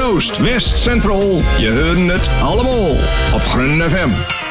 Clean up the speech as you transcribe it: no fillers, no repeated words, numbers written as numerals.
Noord, Oost, West, Centraal. Je hoort het allemaal op Groen FM.